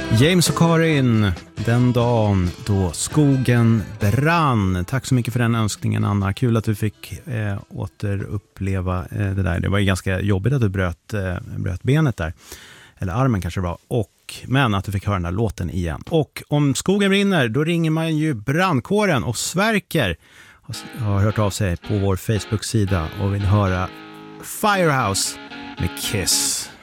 James och Karin, den dagen då skogen brann. Tack så mycket för den önskningen, Anna. Kul att du fick återuppleva det där. Det var ju ganska jobbigt att du bröt benet där. Eller armen kanske det var. Men att du fick höra den där låten igen. Och om skogen brinner, då ringer man ju brandkåren. Och Sverker har hört av sig på vår Facebook-sida och vill höra Firehouse med Kiss.